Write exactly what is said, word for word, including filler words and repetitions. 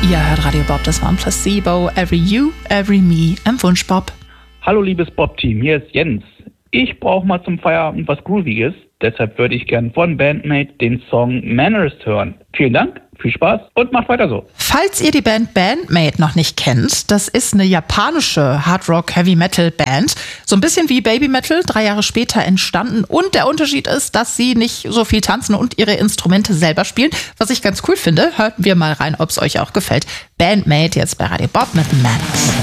Ihr hört Radio Bob, das war ein Placebo. Every You, Every Me im Wunsch Bob. Hallo liebes Bob-Team, hier ist Jens. Ich brauche mal zum Feierabend was Grooviges. Deshalb würde ich gern von Bandmate den Song Manners hören. Vielen Dank, viel Spaß und macht weiter so. Falls ihr die Band Bandmate noch nicht kennt, das ist eine japanische Hard-Rock-Heavy-Metal-Band. So ein bisschen wie Baby Metal, drei Jahre später entstanden. Und der Unterschied ist, dass sie nicht so viel tanzen und ihre Instrumente selber spielen. Was ich ganz cool finde, hört wir mal rein, ob es euch auch gefällt. Bandmate jetzt bei Radio Bob mit Manners.